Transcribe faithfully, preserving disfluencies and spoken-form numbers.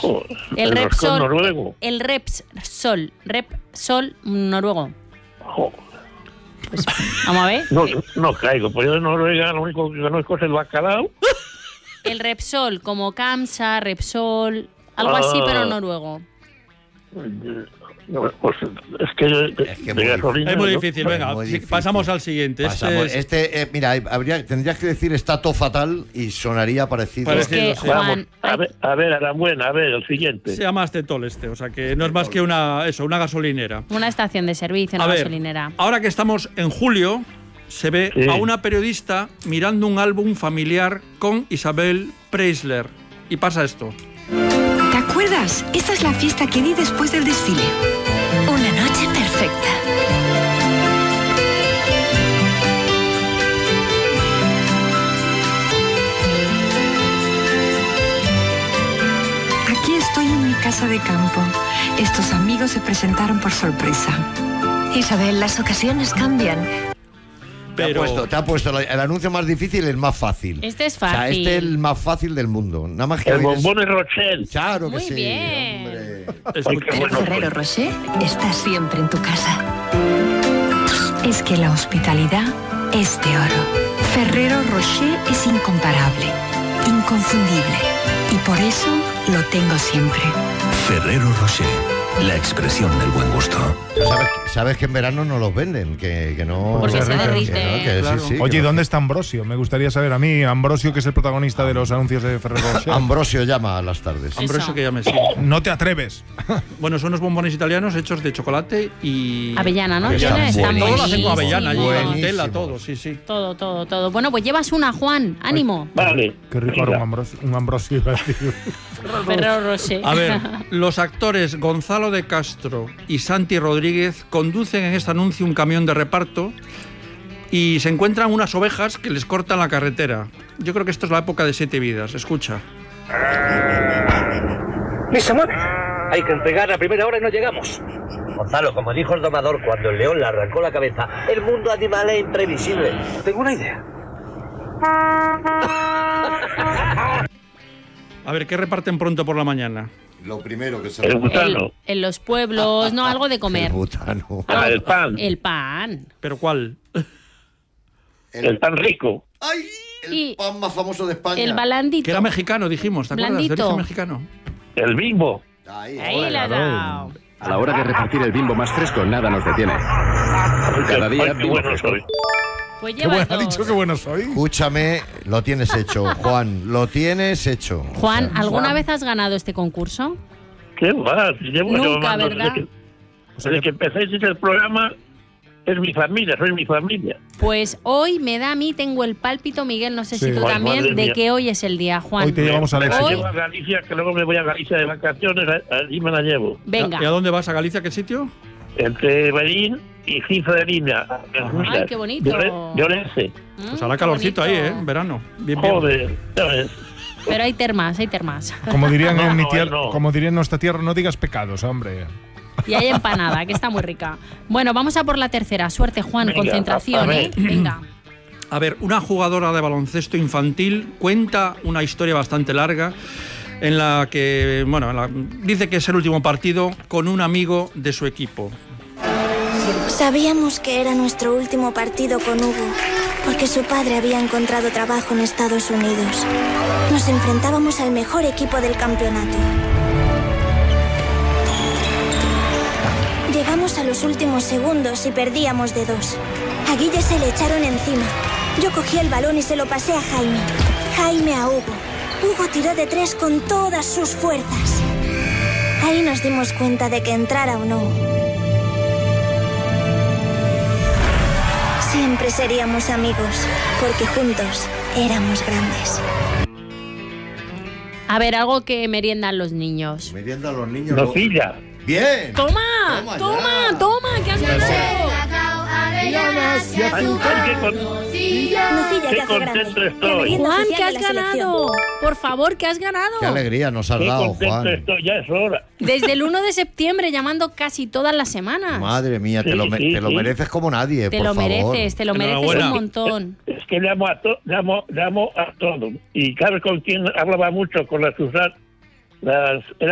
Joder, El, el Repsol noruego. El Repsol. Repsol noruego. Joder. Pues, vamos a ver. No, no caigo, pues yo de Noruega lo único que conozco es el bacalao. El Repsol, como Kamsa, Repsol, algo Ah. así, pero noruego. Pues es que, Es que de muy gasolina, Es muy ¿no? difícil, Muy venga, difícil. pasamos al siguiente. Pasamos. Este es- Este, eh, mira, habría, tendrías que decir está todo fatal y sonaría parecido. Parecido. Es que, sí. Juan, Vamos, a ver, a ver, Arambuena, a ver, el siguiente. se llama Astetol este, o sea que no es más que una, eso, una gasolinera. una estación de servicio, A una ver, gasolinera. ahora que estamos en julio, se ve Sí. a una periodista mirando un álbum familiar con Isabel Preisler. Y pasa esto. ¿Te acuerdas? Esta es la fiesta que di después del desfile. Una noche perfecta. Aquí estoy en mi casa de campo. Estos amigos se presentaron por sorpresa. Isabel, las ocasiones cambian. Te ha Pero puesto, te ha puesto la- el anuncio más difícil, el más fácil. Este es O sea, fácil. este es el más fácil del mundo. Nada más que El oír es- bombón de Rochelle. Claro que Muy sí, bien. hombre. Ay, qué El bueno Ferrero soy. Rocher está siempre en tu casa. Es que la hospitalidad es de oro. Ferrero Rocher es incomparable, inconfundible. Y por eso lo tengo siempre. Ferrero Rocher, la expresión del buen gusto. ¿Sabes, que- sabes que en verano no los venden, que, que no... Porque que se no, derrite. que no, que sí, Claro. sí, Oye, que ¿y no. dónde está Ambrosio? Me gustaría saber a mí, Ambrosio, que es el protagonista de los anuncios de Ferrero Rocher. Ambrosio llama a las tardes. Ambrosio Eso. que llame, sí. No te atreves. Bueno, son unos bombones italianos hechos de chocolate y... Avellana, ¿no? Avellana. Tiene, está Buenísimo. Todo lo hacen con buenísimo. avellana, allí, Buenísimo. Nutella, todo, sí, sí. Todo, todo, todo. Bueno, pues llevas una, Juan. Ánimo. Vale. Qué rico venga. era un Ambrosio, un Ambrosio iba a decir. Ferrero Rocher. A ver, los actores Gonzalo de Castro y Santi Rodríguez conducen en este anuncio un camión de reparto y se encuentran unas ovejas que les cortan la carretera. Yo creo que esto es la época de Siete Vidas. Escucha. Mis amores, hay que entregar a primera hora y no llegamos. Gonzalo, como dijo el domador cuando el león le arrancó la cabeza, el mundo animal es imprevisible. Tengo una idea. A ver, ¿qué reparten pronto por la mañana? Lo primero que se... El El- gusano. en los pueblos, no, algo de El comer. butano. Ah, el pan. El pan. ¿Pero cuál? El pan rico. ¡Ay! El Y- pan más famoso de España. El balandito. Que era mexicano, dijimos, ¿te acuerdas? De Blandito. origen mexicano. El bimbo. Ahí, Ahí la has dado. A la hora de repartir el Bimbo más fresco, nada nos detiene. Cada día Ay, qué Bimbo bueno fresco. soy. Pues Qué llevas bueno, ha dos. dicho que bueno soy. Escúchame, lo tienes hecho, Juan. Lo tienes hecho. Juan, O sea, ¿alguna vez has ganado este concurso? ¿Qué va? Si llevo Nunca, llamando ¿verdad? Desde que, desde que empecéis el programa, es mi familia, soy mi familia. Pues hoy me da a mí, tengo el pálpito, Miguel, no sé Sí. si tú Ay, también, madre de mía. que hoy es el día, Juan. Hoy te llevamos al Me la éxito. llevo a Galicia, que luego me voy a Galicia de vacaciones, a- allí me la llevo. Venga. ¿Y a dónde vas? ¿A Galicia? ¿Qué sitio? Entre Berín y Giza de Línea. Ay, qué bonito. Llorense. Mm, Pues hará qué calorcito ahí, bonito. ¿eh? En verano. Bien, bien. Joder, ya ves. Pero hay termas, hay termas. Como dirían, No, en mi no, tierra, no. como dirían en nuestra tierra, no digas pecados, hombre. Y hay empanada, que está muy rica. Bueno, vamos a por la tercera. Suerte, Juan, Venga, concentración, a ¿eh? ver. Venga. A ver, una jugadora de baloncesto infantil cuenta una historia bastante larga en la que, bueno, en la- dice que es el último partido con un amigo de su equipo. Sabíamos que era nuestro último partido con Hugo, porque su padre había encontrado trabajo en Estados Unidos. Nos enfrentábamos al mejor equipo del campeonato. Llegamos a los últimos segundos y perdíamos de dos. A Guille se le echaron encima. Yo cogí el balón y se lo pasé a Jaime. Jaime a Hugo. Hugo tiró de tres con todas sus fuerzas. Ahí nos dimos cuenta de que entrara o no, siempre seríamos amigos, porque juntos éramos grandes. A ver, algo que meriendan los niños. Merienda a los niños. ¿no? Nocilla. Bien. ¡Toma! Toma ¡Toma! ya. ¡Toma! ¿Qué has ganado? Ay, ay, qué, con- Nocilla qué te hace contento grande. estoy. La merienda Juan, oficial ¿qué de has la selección. ganado? Por favor, ¿qué has ganado? Qué alegría nos has qué dado, contento Juan. estoy, ya es hora. Desde el uno de septiembre, llamando casi todas las semanas. Madre mía, te, Sí, lo, me- sí, te lo sí. mereces como nadie, Te por lo favor. mereces, te lo mereces Enhorabuena. un montón. Es que llamo a, to, llamo, llamo a todos. Y sabes con quién hablaba mucho, con las Susana, las